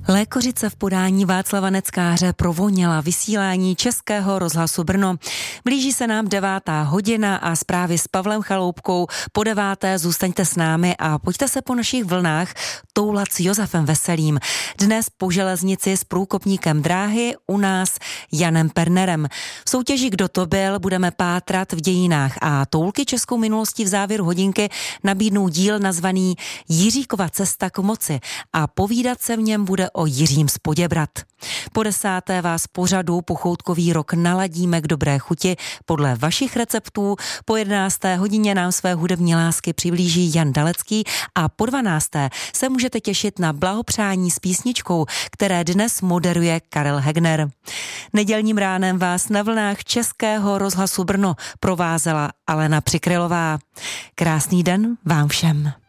Lékořice v podání Václava Neckáře provoněla vysílání Českého rozhlasu Brno. Blíží se nám 9:00 a zprávy s Pavlem Chaloupkou. Po 9:00 zůstaňte s námi a pojďte se po našich vlnách toulat s Josefem Veselým. Dnes po železnici s průkopníkem dráhy, u nás Janem Pernerem. V soutěži Kdo to byl budeme pátrat v dějinách a toulky českou minulostí v závěru hodinky nabídnou díl nazvaný Jiříkova cesta k moci a povídat se v něm bude o Jiřím z Poděbrad. Po 10:00 vás pořadu Pochoutkový rok naladíme k dobré chuti podle vašich receptů. Po 11:00 nám své hudební lásky přiblíží Jan Dalecký a po 12:00 se můžete těšit na blahopřání s písničkou, které dnes moderuje Karel Hegner. Nedělním ránem vás na vlnách Českého rozhlasu Brno provázela Alena Přikrylová. Krásný den vám všem.